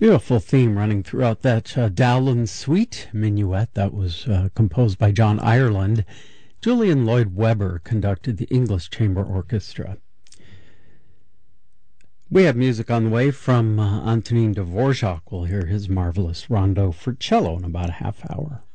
Beautiful theme running throughout that Dowland Suite Minuet that was composed by John Ireland. Julian Lloyd Webber conducted the English Chamber Orchestra. We have music on the way from Antonin Dvorak. We'll hear his marvelous rondo for cello in about a half hour.